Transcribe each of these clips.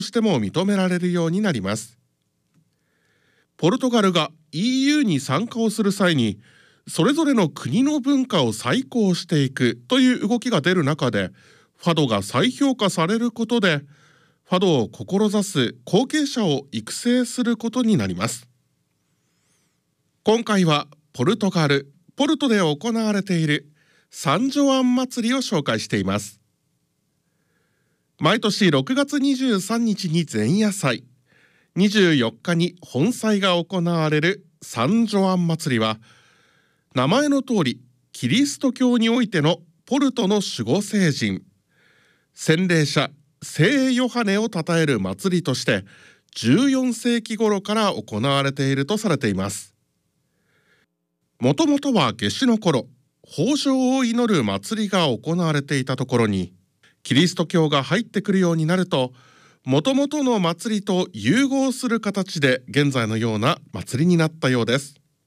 しても認められるようになります。ポルトガルが EU に参加をする際にそれぞれの国の文化を再考していくという動きが出る中で、ファドが再評価されることでファドを志す後継者を育成することになります。今回はポルトガル・ポルトで行われているサンジョアン祭りを紹介しています。毎年6月23日に前夜祭、24日に本祭が行われるサンジョアン祭りは、名前の通りキリスト教においてのポルトの守護聖人、洗礼者聖ヨハネを称える祭りとして14世紀頃から行われているとされています。もともとは夏至の頃、豊穣を祈る祭りが行われていたところに、キリスト教が入ってくるようになると、もともとの祭りと融合する形で現在のような祭りになったようです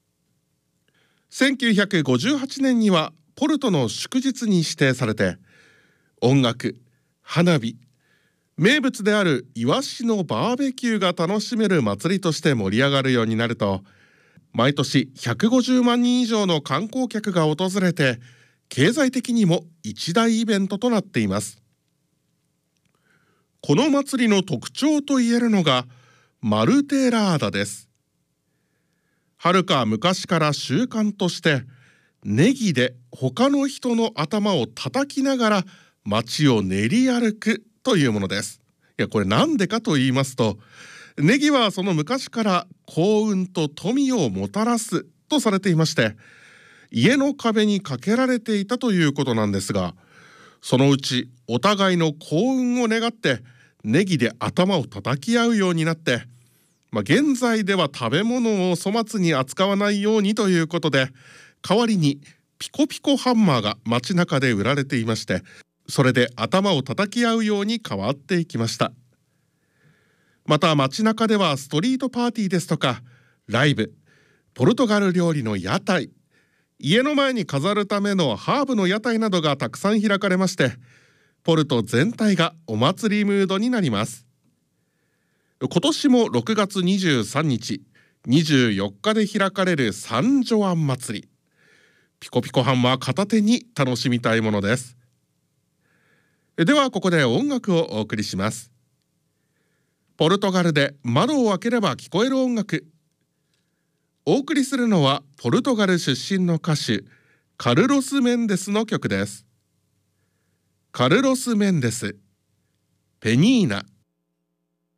。1958年にはポルトの祝日に指定されて、音楽、花火、名物であるイワシのバーベキューが楽しめる祭りとして盛り上がるようになると、毎年150万人以上の観光客が訪れて、経済的にも一大イベントとなっています。この祭りの特徴といえるのがマルテラーダです。はるか昔から習慣としてネギで他の人の頭を叩きながら街を練り歩くというものです。これなんでかと言いますと、ネギはその昔から幸運と富をもたらすとされていまして、家の壁にかけられていたということなんですが、そのうちお互いの幸運を願ってネギで頭を叩き合うようになって、現在では食べ物を粗末に扱わないようにということで、代わりにピコピコハンマーが街中で売られていまして、それで頭を叩き合うように変わっていきました。また街中ではストリートパーティーですとかライブ、ポルトガル料理の屋台、家の前に飾るためのハーブの屋台などがたくさん開かれまして、ポルト全体がお祭りムードになります。今年も6月23日、24日で開かれるサンジョアン祭り、ピコピコハンマー片手に楽しみたいものです。ではここで音楽をお送りします。ポルトガルで窓を開ければ聞こえる音楽。お送りするのはポルトガル出身の歌手カルロス・メンデスの曲です。カルロス・メンデス、ペニーナ。